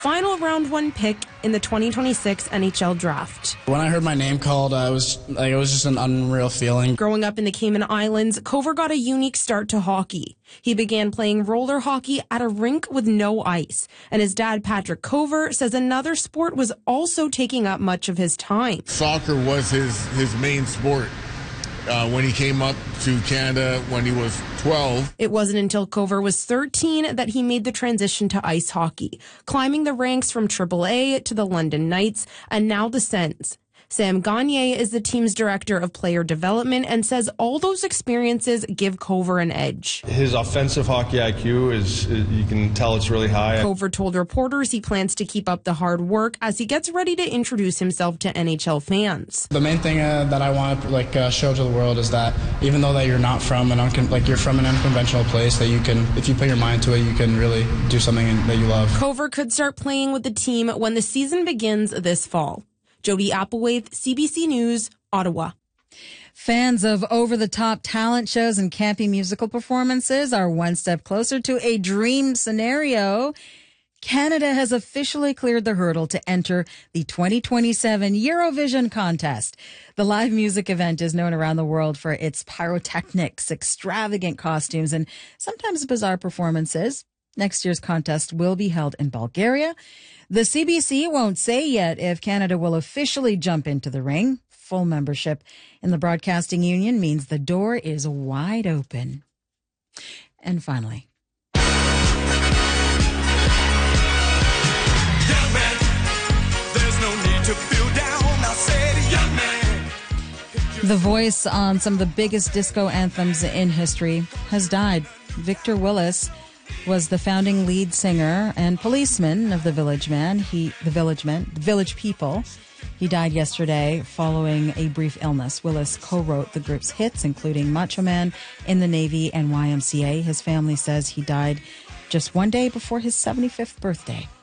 final round 1 pick in the 2026 NHL draft. When I heard my name called, it was just an unreal feeling. Growing up in the Cayman Islands, Cover got a unique start to hockey. He began playing roller hockey at a rink with no ice. And his dad, Patrick Cover, says another sport was also taking up much of his time. Soccer was his main sport. When he came up to Canada when he was 12. It wasn't until Cover was 13 that he made the transition to ice hockey, climbing the ranks from AAA to the London Knights and now the Sens. Sam Gagner is the team's director of player development and says all those experiences give Cover an edge. His offensive hockey IQ is, you can tell it's really high. Cover told reporters he plans to keep up the hard work as he gets ready to introduce himself to NHL fans. The main thing that I want to show to the world is that even though that you're not from you're from an unconventional place, that you can, if you put your mind to it, you can really do something that you love. Cover could start playing with the team when the season begins this fall. Jody Applewaith, CBC News, Ottawa. Fans of over-the-top talent shows and campy musical performances are one step closer to a dream scenario. Canada has officially cleared the hurdle to enter the 2027 Eurovision contest. The live music event is known around the world for its pyrotechnics, extravagant costumes, and sometimes bizarre performances. Next year's contest will be held in Bulgaria. The CBC won't say yet if Canada will officially jump into the ring. Full membership in the Broadcasting Union means the door is wide open. And finally, young man, there's no need to feel down. I said, young man. the voice on some of the biggest disco anthems in history has died. Victor Willis was the founding lead singer and policeman of the Village People. He died yesterday following a brief illness. Willis co-wrote the group's hits, including Macho Man, In the Navy, and YMCA. His family says he died just one day before his 75th birthday.